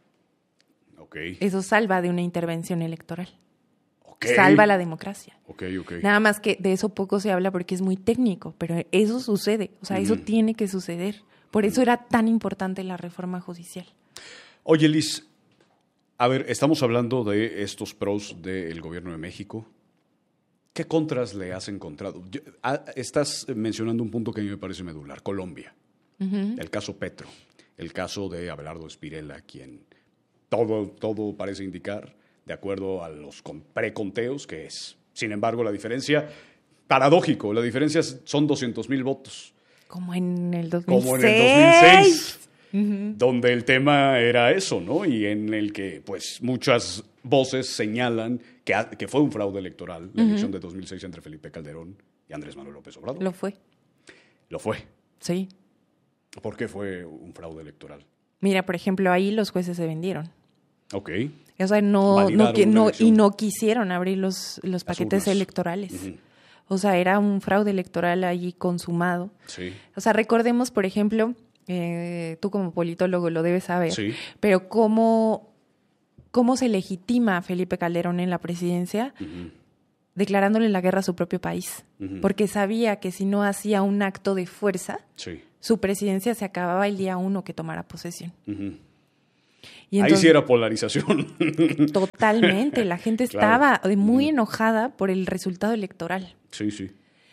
Okay. Eso salva de una intervención electoral. Okay. Salva la democracia. Okay, okay. Nada más que de eso poco se habla porque es muy técnico, pero eso sucede. O sea, uh-huh. eso tiene que suceder. Por eso era tan importante la reforma judicial. Oye, Liz, a ver, estamos hablando de estos pros del gobierno de México. ¿Qué contras le has encontrado? Yo, ah, estás mencionando un punto que a mí me parece medular, Colombia. Uh-huh. El caso Petro, el caso de Abelardo Espirela, quien... Todo, todo parece indicar, de acuerdo a los preconteos, que es. Sin embargo, la diferencia, paradójico, la diferencia son doscientos mil votos. Como en el dos mil seis. Como en el dos mil seis, uh-huh. donde el tema era eso, ¿no? Y en el que, pues, muchas voces señalan que, ha, que fue un fraude electoral la uh-huh. elección de dos mil seis entre Felipe Calderón y Andrés Manuel López Obrador. Lo fue. Lo fue. Sí. ¿Por qué fue un fraude electoral? Mira, por ejemplo, ahí los jueces se vendieron. Ok. O sea, no, no, no y no quisieron abrir los, los paquetes urnas. electorales. Uh-huh. O sea, era un fraude electoral allí consumado. Sí. O sea, recordemos, por ejemplo, eh, tú como politólogo lo debes saber, sí. pero cómo, cómo se legitima a Felipe Calderón en la presidencia uh-huh. declarándole la guerra a su propio país. Uh-huh. Porque sabía que si no hacía un acto de fuerza, sí. su presidencia se acababa el día uno que tomara posesión. Uh-huh. Y entonces, ahí sí era polarización. Totalmente. La gente estaba claro. muy enojada por el resultado electoral. Sí, sí.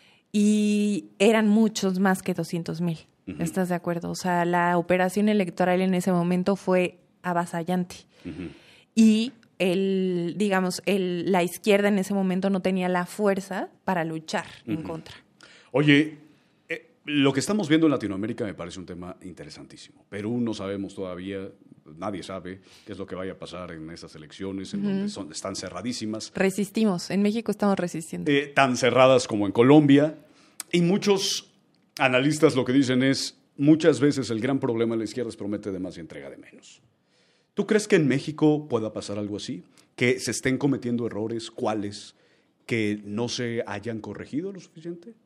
Y eran muchos más que doscientos mil. Uh-huh. ¿Estás de acuerdo? O sea, la operación electoral en ese momento fue avasallante. Uh-huh. Y el, digamos, el, la izquierda en ese momento no tenía la fuerza para luchar uh-huh. en contra. Oye, eh, lo que estamos viendo en Latinoamérica me parece un tema interesantísimo. Perú no sabemos todavía, nadie sabe qué es lo que vaya a pasar en esas elecciones, en uh-huh. donde son, están cerradísimas. Resistimos, en México estamos resistiendo. Eh, tan cerradas como en Colombia. Y muchos analistas lo que dicen es, muchas veces el gran problema de la izquierda es promete de más y entrega de menos. ¿Tú crees que en México pueda pasar algo así? que se estén cometiendo errores, cuáles, que no se hayan corregido lo suficiente?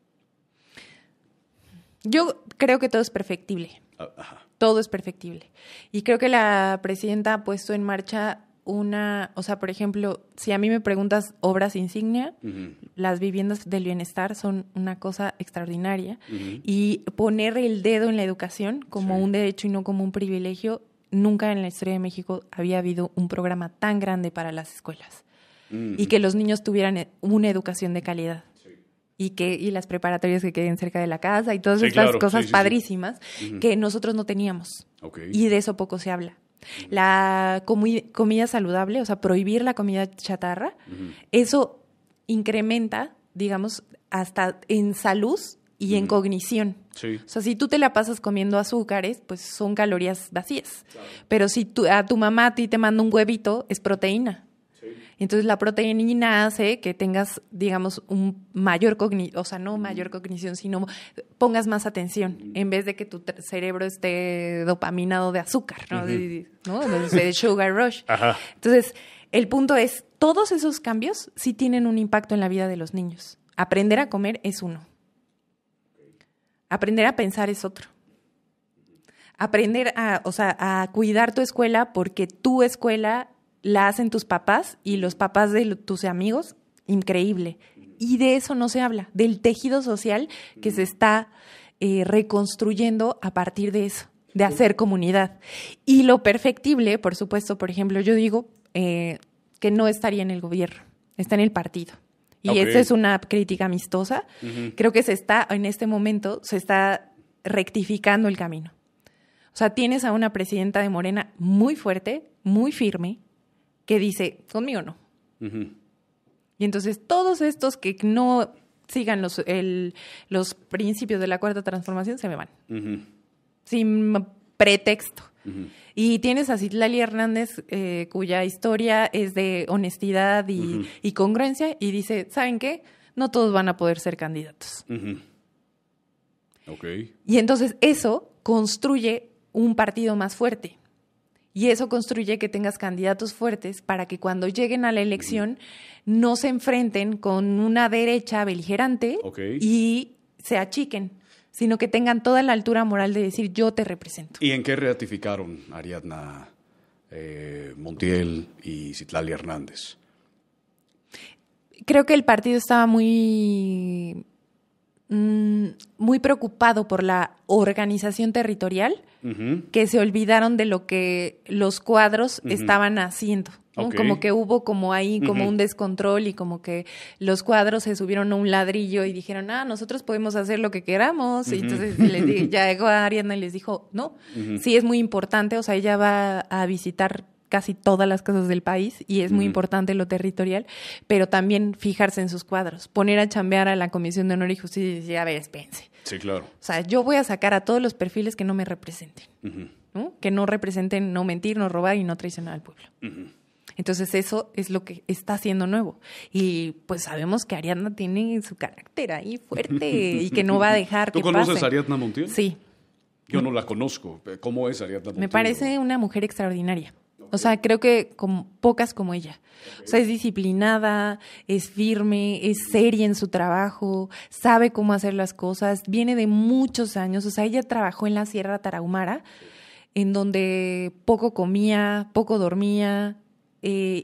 Yo creo que todo es perfectible. Ajá. Todo es perfectible. Y creo que la presidenta ha puesto en marcha una, o sea, por ejemplo, si a mí me preguntas obras insignia, uh-huh. las viviendas del bienestar son una cosa extraordinaria. Uh-huh. Y poner el dedo en la educación como sí. un derecho y no como un privilegio, nunca en la historia de México había habido un programa tan grande para las escuelas. Uh-huh. Y que los niños tuvieran una educación de calidad. Y que y las preparatorias que queden cerca de la casa y todas sí, estas claro. cosas sí, sí, padrísimas sí. Uh-huh. que nosotros no teníamos. Okay. Y de eso poco se habla. Uh-huh. La comi- comida saludable, o sea, prohibir la comida chatarra, uh-huh. eso incrementa, digamos, hasta en salud y uh-huh. en cognición. Sí. O sea, si tú te la pasas comiendo azúcares, pues son calorías vacías. Claro. Pero si tu, a tu mamá a ti te manda un huevito, es proteína. Entonces, la proteína hace que tengas, digamos, un mayor cognición, o sea, no mayor cognición, sino pongas más atención, en vez de que tu cerebro esté dopaminado de azúcar, ¿no? Uh-huh. De, ¿no? de sugar rush. Ajá. Entonces, el punto es, todos esos cambios sí tienen un impacto en la vida de los niños. Aprender a comer es uno. Aprender a pensar es otro. Aprender a, o sea, a cuidar tu escuela porque tu escuela la hacen tus papás y los papás de tus amigos, increíble. Y de eso no se habla, del tejido social que se está eh, reconstruyendo a partir de eso, de hacer comunidad. Y lo perfectible, por supuesto, por ejemplo, yo digo eh, que no estaría en el gobierno, está en el partido. Y okay. esta es una crítica amistosa. Uh-huh. Creo que se está, en este momento, se está rectificando el camino. O sea, tienes a una presidenta de Morena muy fuerte, muy firme, que dice, conmigo no. Uh-huh. Y entonces todos estos que no sigan los, el, los principios de la Cuarta Transformación se me van. Uh-huh. Sin pretexto. Uh-huh. Y tienes a Citlali Hernández, eh, cuya historia es de honestidad y, uh-huh. y congruencia, y dice, ¿saben qué? No todos van a poder ser candidatos. Uh-huh. Okay. Y entonces eso construye un partido más fuerte. Y eso construye que tengas candidatos fuertes para que cuando lleguen a la elección no se enfrenten con una derecha beligerante okay. y se achiquen, sino que tengan toda la altura moral de decir yo te represento. ¿Y en qué ratificaron Ariadna eh, Montiel y Citlali Hernández? Creo que el partido estaba muy, mm, muy preocupado por la organización territorial, uh-huh. que se olvidaron de lo que los cuadros uh-huh. estaban haciendo, ¿no? Okay. Como que hubo como ahí como uh-huh. un descontrol y como que los cuadros se subieron a un ladrillo y dijeron, ah, nosotros podemos hacer lo que queramos. Uh-huh. Y entonces les di, ya llegó a Ariadna y les dijo, no, uh-huh. sí es muy importante, o sea, ella va a visitar casi todas las casas del país y es muy uh-huh. importante lo territorial, pero también fijarse en sus cuadros, poner a chambear a la Comisión de Honor y Justicia y decir, a ver, espérense. Sí, claro. O sea, yo voy a sacar a todos los perfiles que no me representen, uh-huh. ¿no? Que no representen no mentir, no robar y no traicionar al pueblo. Uh-huh. Entonces eso es lo que está haciendo nuevo. Y pues sabemos que Ariadna tiene su carácter ahí fuerte y que no va a dejar que pase. ¿Tú conoces a Ariadna Montiel? Sí. Yo no la conozco. ¿Cómo es Ariadna Montiel? Me parece una mujer extraordinaria. O sea, creo que como, pocas como ella. Okay. O sea, es disciplinada, es firme, es seria en su trabajo, sabe cómo hacer las cosas, viene de muchos años. O sea, ella trabajó en la Sierra Tarahumara, en donde poco comía, poco dormía, eh,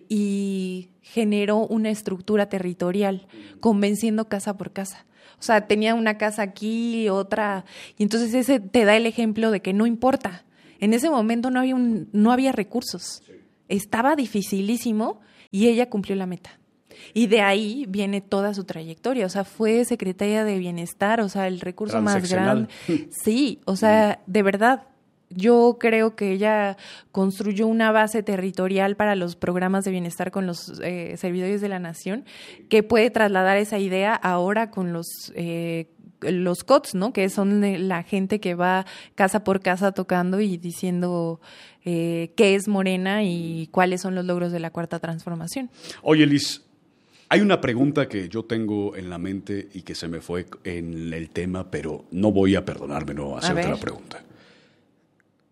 y generó una estructura territorial, convenciendo casa por casa. O sea, tenía una casa aquí, otra, y entonces ese te da el ejemplo de que no importa. En ese momento no había un, no había recursos. Sí. Estaba dificilísimo y ella cumplió la meta. Y de ahí viene toda su trayectoria. O sea, fue secretaria de Bienestar, o sea, el recurso más grande. Sí, o sea, de verdad. Yo creo que ella construyó una base territorial para los programas de bienestar con los eh, servidores de la nación que puede trasladar esa idea ahora con los eh, los C O Ts, ¿no? Que son la gente que va casa por casa tocando y diciendo eh, qué es Morena y cuáles son los logros de la Cuarta Transformación. Oye, Liz, hay una pregunta que yo tengo en la mente y que se me fue en el tema, pero no voy a perdonarme no hacerte la pregunta.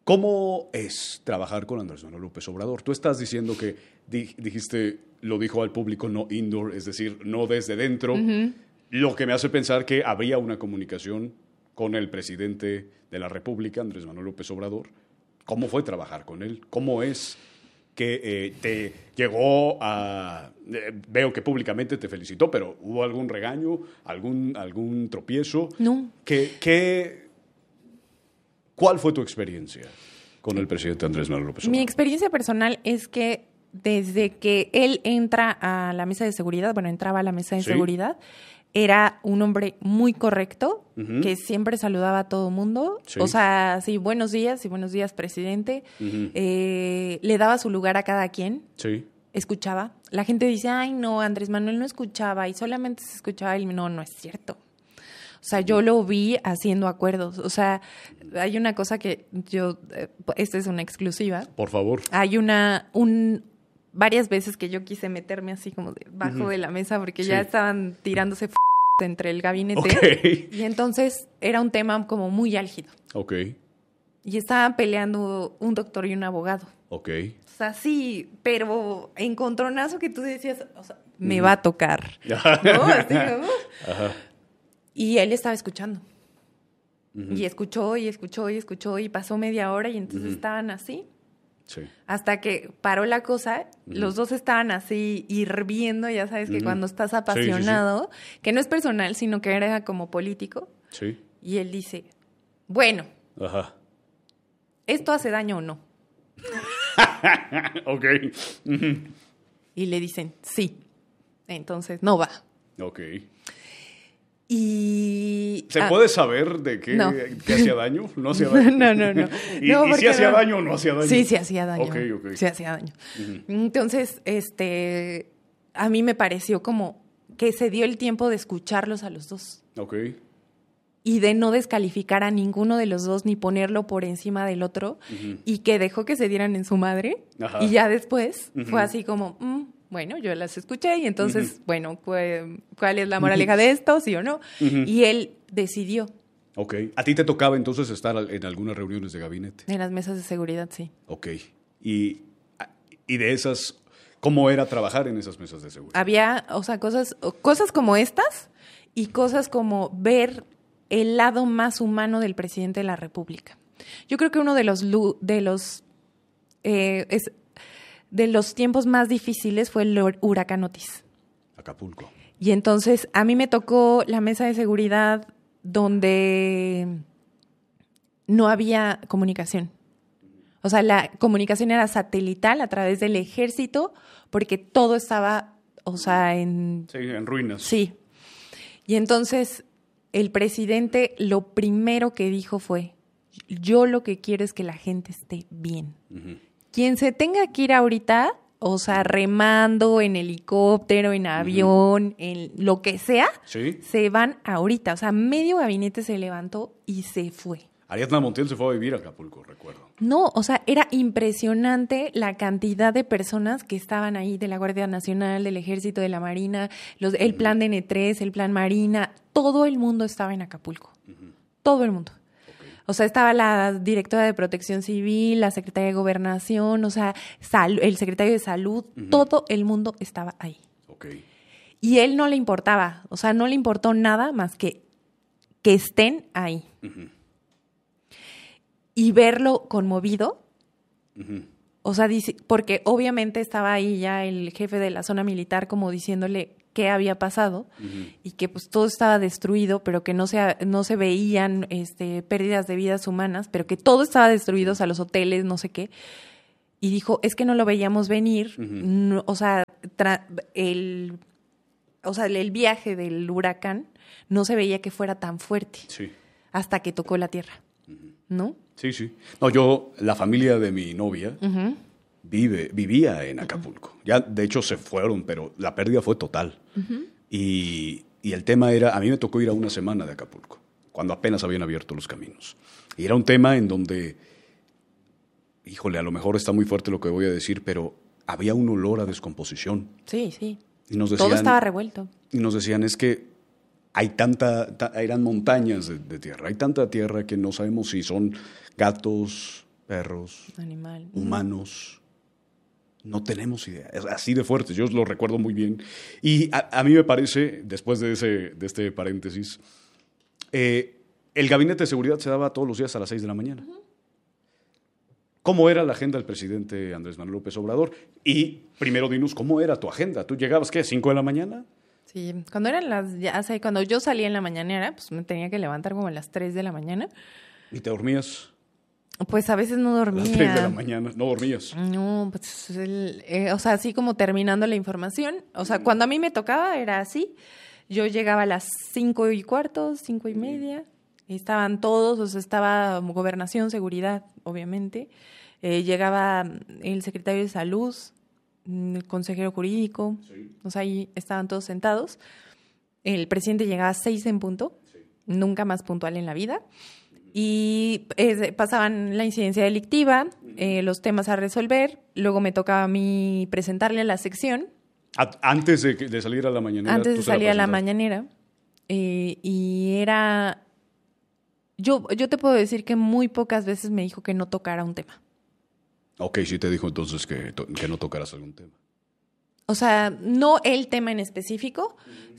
¿Cómo es trabajar con Andrés Manuel López Obrador? Tú estás diciendo que di, dijiste, lo dijo al público, no indoor, es decir, no desde dentro, uh-huh. Lo que me hace pensar que habría una comunicación con el presidente de la República, Andrés Manuel López Obrador. ¿Cómo fue trabajar con él? ¿Cómo es que eh, te llegó a... Eh, veo que públicamente te felicitó, pero ¿hubo algún regaño, algún, algún tropiezo? No. ¿Qué, qué, ¿Cuál fue tu experiencia con el presidente Andrés Manuel López Obrador? Mi experiencia personal es que desde que él entra a la mesa de seguridad, bueno, entraba a la mesa de ¿Sí? seguridad, era un hombre muy correcto, uh-huh. que siempre saludaba a todo mundo. Sí. O sea, sí, buenos días y buenos días, presidente. Uh-huh. Eh, le daba su lugar a cada quien. Sí. Escuchaba. La gente dice, ay, no, Andrés Manuel no escuchaba y solamente se escuchaba él. No, no es cierto. O sea, yo lo vi haciendo acuerdos. O sea, hay una cosa que yo... Eh, esta es una exclusiva. Por favor. Hay una... un varias veces que yo quise meterme así como debajo uh-huh. de la mesa porque sí. ya estaban tirándose f- entre el gabinete. Okay. Y entonces era un tema como muy álgido. Ok. Y estaban peleando un doctor y un abogado. Ok. O sea, sí, pero encontronazo que tú decías, o sea, me uh-huh. va a tocar. ¿No? Así, ¿no? Ajá. Y él estaba escuchando. Uh-huh. Y escuchó y escuchó y escuchó y pasó media hora y entonces uh-huh. estaban así. Sí. Hasta que paró la cosa, uh-huh. los dos estaban así hirviendo, ya sabes que uh-huh. cuando estás apasionado, sí, sí, sí. que no es personal, sino que era como político. Sí. Y él dice, bueno, Ajá. ¿esto hace daño o no? Ok. Uh-huh. Y le dicen, sí. Entonces, no va. Ok. Y... ¿Se ah, puede saber de qué, no. qué hacía daño? ¿No hacía daño? No, no, no. ¿Y, no, ¿y si hacía no. daño o no hacía daño? Sí, sí hacía daño. Ok, ok. Sí hacía daño. Uh-huh. Entonces, este... a mí me pareció como que se dio el tiempo de escucharlos a los dos. Ok. Y de no descalificar a ninguno de los dos ni ponerlo por encima del otro. Uh-huh. Y que dejó que se dieran en su madre. Ajá. Y ya después uh-huh. fue así como... Mm, bueno, yo las escuché y entonces, uh-huh. bueno, cu- ¿cuál es la moraleja uh-huh. de esto? ¿Sí o no? Uh-huh. Y él decidió. Ok. ¿A ti te tocaba entonces estar en algunas reuniones de gabinete? En las mesas de seguridad, sí. Ok. Y, y de esas, ¿cómo era trabajar en esas mesas de seguridad? Había, o sea, cosas, cosas como estas y cosas como ver el lado más humano del presidente de la República. Yo creo que uno de los... de los eh, es, de los tiempos más difíciles fue el huracán Otis. Acapulco. Y entonces a mí me tocó la mesa de seguridad donde no había comunicación. O sea, la comunicación era satelital a través del ejército porque todo estaba, o sea, en... Sí, en ruinas. Sí. Y entonces el presidente lo primero que dijo fue, yo lo que quiero es que la gente esté bien. Uh-huh. Quien se tenga que ir ahorita, o sea, remando, en helicóptero, en avión, uh-huh. en lo que sea, ¿sí? Se van ahorita. O sea, medio gabinete se levantó y se fue. Ariadna Montiel se fue a vivir a Acapulco, recuerdo. No, o sea, era impresionante la cantidad de personas que estaban ahí, de la Guardia Nacional, del Ejército, de la Marina, los, el uh-huh. plan de N tres, el plan Marina, todo el mundo estaba en Acapulco. Uh-huh. Todo el mundo. O sea, estaba la directora de Protección Civil, la secretaria de Gobernación, o sea, sal, el secretario de Salud, uh-huh. todo el mundo estaba ahí. Okay. Y él no le importaba, o sea, no le importó nada más que que estén ahí. Uh-huh. Y verlo conmovido, uh-huh. o sea, dice, porque obviamente estaba ahí ya el jefe de la zona militar como diciéndole qué había pasado uh-huh. y que pues todo estaba destruido, pero que no se, no se veían este, pérdidas de vidas humanas, pero que todo estaba destruido, o sea, los hoteles, no sé qué. Y dijo, es que no lo veíamos venir, uh-huh. no, o sea, tra- el, o sea, el viaje del huracán no se veía que fuera tan fuerte sí. hasta que tocó la tierra, uh-huh. ¿no? Sí, sí. No, yo, la familia de mi novia... Uh-huh. Vive, vivía en Acapulco. Uh-huh. Ya, de hecho, se fueron, pero la pérdida fue total. Uh-huh. Y, y el tema era, a mí me tocó ir a una semana de Acapulco, cuando apenas habían abierto los caminos. Y era un tema en donde, híjole, a lo mejor está muy fuerte lo que voy a decir, pero había un olor a descomposición. Sí, sí. Y nos decían, todo estaba revuelto. Y nos decían, es que hay tanta, ta, eran montañas de, de tierra, hay tanta tierra que no sabemos si son gatos... perros, animal, humanos. No tenemos idea. Es así de fuerte. Yo lo recuerdo muy bien. Y a, a mí me parece, después de, ese, de este paréntesis, eh, el gabinete de seguridad se daba todos los días a las seis de la mañana. Uh-huh. ¿Cómo era la agenda del presidente Andrés Manuel López Obrador? Y primero dinos, ¿cómo era tu agenda? ¿Tú llegabas, qué, cinco de la mañana? Sí, cuando eran las, ya, o sea, cuando yo salía en la mañanera, pues me tenía que levantar como a las tres de la mañana. ¿Y te dormías? Pues a veces no dormía. A las tres de la mañana, ¿no dormías? No, pues, el, eh, o sea, así como terminando la información. O sea, cuando a mí me tocaba era así. Yo llegaba a las cinco y cuarto, cinco y media. Y estaban todos, o sea, estaba Gobernación, Seguridad, obviamente. Eh, llegaba el secretario de Salud, el consejero jurídico. Sí. O sea, ahí estaban todos sentados. El presidente llegaba a seis en punto. Sí. Nunca más puntual en la vida. Y eh, pasaban la incidencia delictiva, eh, los temas a resolver. Luego me tocaba a mí presentarle a la sección. Antes de, de salir a la mañanera. Antes de salir a la mañanera. Eh, y era... Yo, yo te puedo decir que muy pocas veces me dijo que no tocara un tema. Ok, sí te dijo entonces que, que no tocaras algún tema. O sea, no el tema en específico,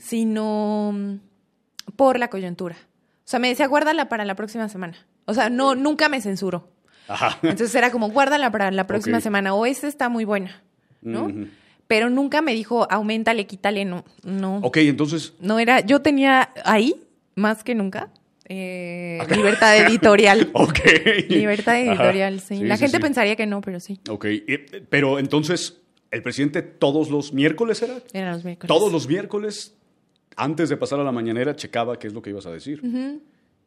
sino por la coyuntura. O sea, me decía, guárdala para la próxima semana. O sea, no, nunca me censuró. Ajá. Entonces era como, guárdala para la próxima okay. semana. O esta está muy buena, ¿no? Uh-huh. Pero nunca me dijo, auméntale, quítale, no. no. Ok, entonces... No era... Yo tenía ahí, más que nunca... Eh, okay. Libertad editorial. Ok. Libertad editorial, sí. sí. La sí, gente sí. pensaría que no, pero sí. Ok, pero entonces, ¿el presidente todos los miércoles era? Eran los miércoles. Todos los miércoles, antes de pasar a la mañanera, checaba qué es lo que ibas a decir. Uh-huh.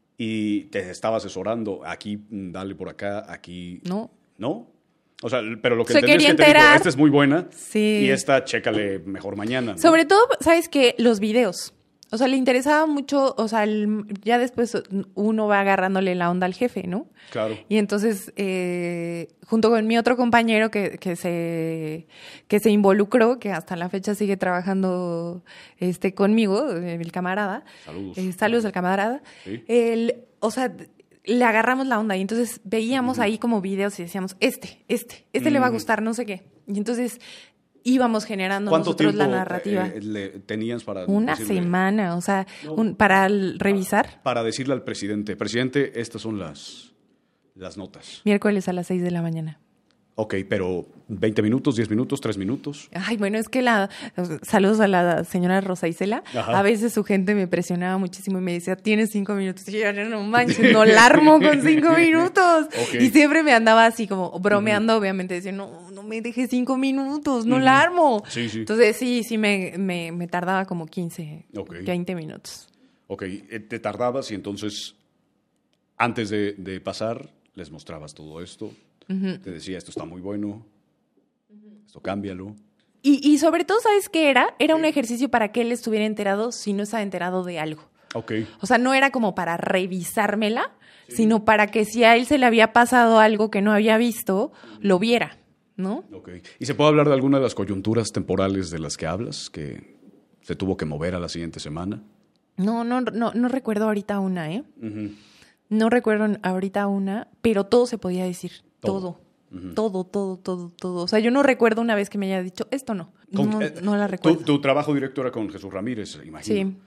Y te estaba asesorando. Aquí, dale por acá, aquí... No. ¿No? O sea, pero lo que Se entendí es que enterar. te dijo, esta es muy buena sí. y esta, chécale mejor mañana, ¿no? Sobre todo, ¿sabes qué? Los videos. O sea, le interesaba mucho, o sea, el, ya después uno va agarrándole la onda al jefe, ¿no? Claro. Y entonces, eh, junto con mi otro compañero que, que se que se involucró, que hasta la fecha sigue trabajando este conmigo, el camarada. Saludos. Eh, saludos al camarada. Sí. El, o sea, le agarramos la onda y entonces veíamos uh-huh. ahí como videos y decíamos, este, este, este uh-huh. le va a gustar, no sé qué. Y entonces... íbamos generando nosotros la narrativa. Eh, le tenías para una decirle, semana, o sea, no, un, para el, revisar. Para decirle al presidente, presidente, estas son las, las notas. Miércoles a las seis de la mañana. Ok, pero veinte minutos, diez minutos, tres minutos. Ay, bueno, es que la... Saludos a la señora Rosa Isela. Ajá. A veces su gente me presionaba muchísimo y me decía, tienes cinco minutos. Y yo, no manches, no la armo con cinco minutos. Okay. Y siempre me andaba así como bromeando, uh-huh. obviamente. Decía, no, no me dejes cinco minutos, no uh-huh. la armo. Sí, sí. Entonces, sí, sí me, me, me tardaba como quince, okay. veinte minutos. Ok, te tardabas y entonces, antes de, de pasar, les mostrabas todo esto. Uh-huh. Te decía, esto está muy bueno, uh-huh. esto cámbialo. Y, y sobre todo, ¿sabes qué era? Era un ejercicio para que él estuviera enterado si no estaba enterado de algo. Okay. O sea, no era como para revisármela, sí. sino para que si a él se le había pasado algo que no había visto, uh-huh. lo viera, ¿no? Okay. ¿Y se puede hablar de alguna de las coyunturas temporales de las que hablas, que se tuvo que mover a la siguiente semana? No, no, no, no recuerdo ahorita una, ¿eh? Uh-huh. No recuerdo ahorita una, pero todo se podía decir. Todo, todo, uh-huh. todo, todo, todo, todo. O sea, yo no recuerdo una vez que me haya dicho, esto no, con, no, eh, no la recuerdo. Tu, tu trabajo directo era con Jesús Ramírez, imagino. Sí.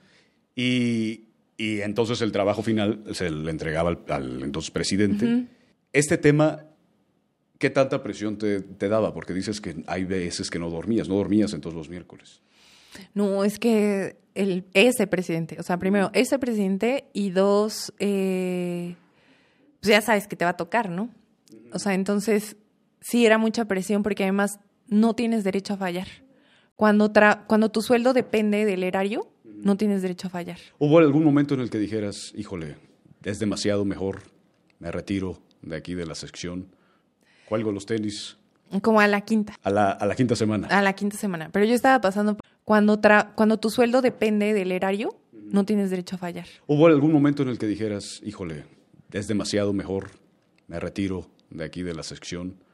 Y, y entonces el trabajo final se le entregaba al, al entonces presidente. Uh-huh. Este tema, ¿qué tanta presión te, te daba? Porque dices que hay veces que no dormías, no dormías entonces los miércoles. No, es que el, ese presidente, o sea, primero, ese presidente y dos, eh, pues ya sabes que te va a tocar, ¿no? O sea, entonces sí era mucha presión porque además no tienes derecho a fallar. Cuando, tra- cuando tu sueldo depende del erario, no tienes derecho a fallar. ¿Hubo algún momento en el que dijeras, híjole, es demasiado, mejor me retiro de aquí de la sección, cuelgo los tenis? Como a la quinta. A la, a la quinta semana. A la quinta semana. Pero yo estaba pasando... Cuando, tra- cuando tu sueldo depende del erario, no tienes derecho a fallar. ¿Hubo algún momento en el que dijeras, híjole, es demasiado, mejor me retiro de aquí de la sección,